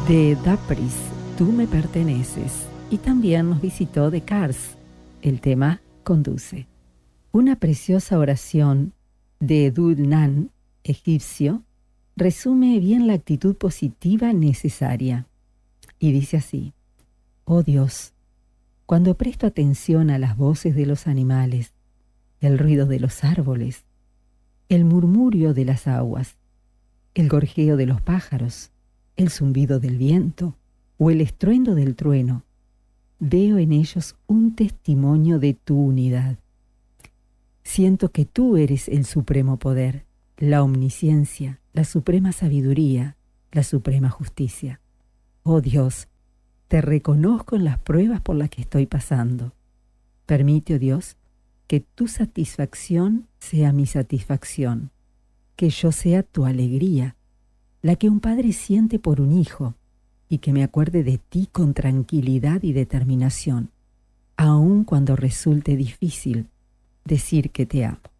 De Da Priest, Tú me perteneces. Y también nos visitó The Cars, el tema Conduce. Una preciosa oración de Dudnan, egipcio, resume bien la actitud positiva necesaria. Y dice así: Oh Dios, cuando presto atención a las voces de los animales, el ruido de los árboles, el murmurio de las aguas, el gorjeo de los pájaros, el zumbido del viento o el estruendo del trueno, veo en ellos un testimonio de tu unidad. Siento que tú eres el supremo poder, la omnisciencia, la suprema sabiduría, la suprema justicia. Oh Dios, te reconozco en las pruebas por las que estoy pasando. Permite, oh Dios, que tu satisfacción sea mi satisfacción, que yo sea tu alegría, la que un padre siente por un hijo, y que me acuerde de ti con tranquilidad y determinación, aun cuando resulte difícil decir que te amo.